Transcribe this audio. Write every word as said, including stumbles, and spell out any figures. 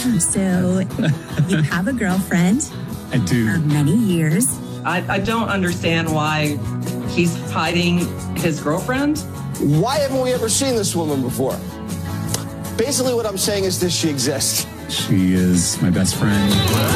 So you have a girlfriend. I do. For many years. I, I don't understand why he's hiding his girlfriend. Why haven't we ever seen this woman before? Basically what I'm saying is this: she exists. She is my best friend.